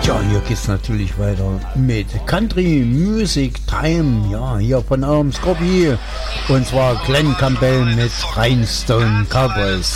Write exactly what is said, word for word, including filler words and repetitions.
Ja, hier geht's natürlich weiter mit Country Music Time. Ja, hier von eurem Scobby. Und zwar Glenn Campbell mit Rhinestone Cowboys.